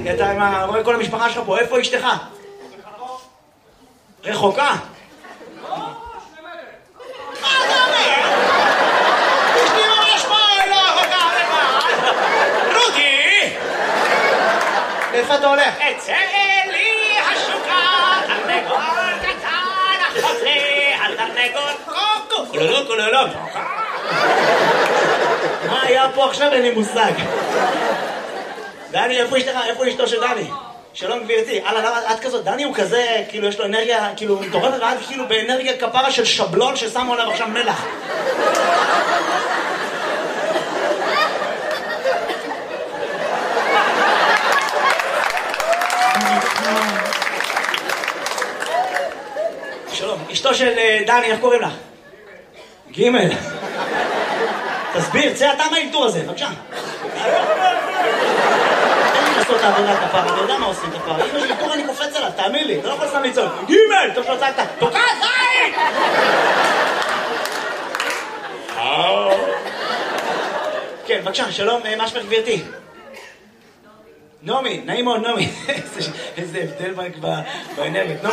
אתה רואה כל המשפחה שלך פה, איפה אשתך? רחוקה? לא, 2 מטר. מה אתה אומר? אשתי ממש פה, לא רחוקה, רודי! איפה אתה הולך? אצא לי השוקה, תרנגול קטן, החוזר על תרנגול קוקו, קולולו קולולו. מה היה פה עכשיו? אין לי מושג. דני, איפה אשתו של דני? שלום גבירתי. למה את כזאת? דני הוא כזה, כאילו יש לו אנרגיה, כאילו מטורפת, ואת כאילו באנרגיה כפרה של שבלון ששמו עליו עכשיו מלח. שלום, אשתו של דני, איך קוראים לך? גימל. תסביר, צא אתה מהאלתור הזה, בבקשה. תן לי לעשות את העבודה כפרה, אני יודע מה עושים כפרה. אם יש אלתור אני קופץ עליו, תאמין לי, אתה לא יכול סתם לצעוק. גימל! טוב שלא צעקת, תוקע זין! כן, בבקשה, שלום, מה שמך גבירתי? נעמי, נעים מאוד נעמי. איזה הבדל באנרגיות.